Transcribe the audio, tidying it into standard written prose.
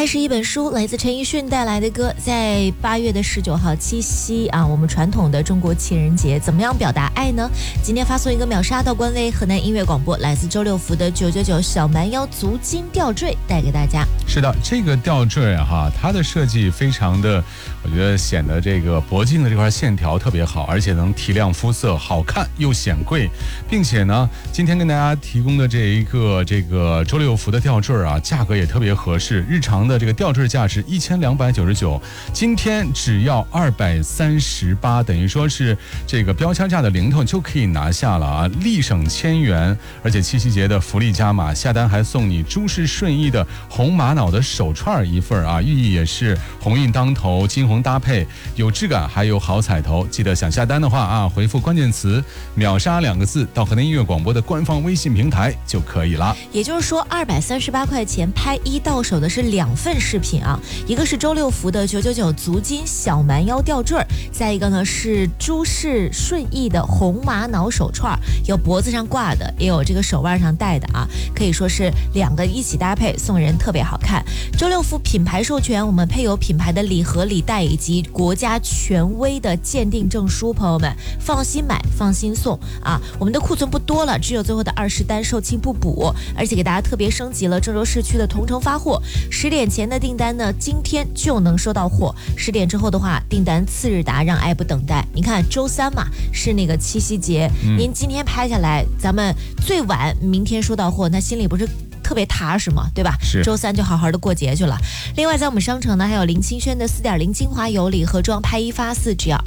爱是一本书，来自陈奕迅带来的歌。在8月19号七夕啊，我们传统的中国情人节，怎么样表达爱呢？今天发送一个秒杀到官微河南音乐广播，来自周六福的999小蛮腰足金吊坠带给大家。 是的，这个吊坠哈，它的设计非常的，我觉得显得这个脖颈的这块线条特别好，而且能提亮肤色，好看又显贵，并且呢，今天跟大家提供的这个周六福的吊坠啊，价格也特别合适，日常的这个吊坠价是1299，今天只要238，等于说是这个标枪价的零头就可以拿下了啊，立省1000元，而且七夕节的福利加码，下单还送你诸事顺意的红玛瑙的手串一份啊，寓意也是鸿运当头，金红搭配，有质感还有好彩头。记得想下单的话啊，回复关键词秒杀2个字到河南音乐广播的官方微信平台就可以了。 也就是说238块钱拍一到手的是2份饰品啊，一个是周六福的999足金小蛮腰吊坠，再一个呢是诸事顺意的红玛瑙手串，有脖子上挂的，也有这个手腕上戴的啊，可以说是2个一起搭配，送人特别好看。周六福品牌授权，我们配有品牌的礼盒礼袋以及国家权威的鉴定证书，朋友们放心买放心送啊！我们的库存不多了，只有最后的20单，售罄不补，而且给大家特别升级了郑州市区的同城发货，10点前的订单呢，今天就能收到货，10点之后的话，订单次日达，让爱不等待。你看周3嘛是那个七夕节，您今天拍下来，咱们最晚明天收到货，那心里不是特别踏实嘛，对吧？ 是， 周3就好好的过节去了。另外在我们商城呢，还有林清轩的4.0精华油礼盒装，拍1发4只要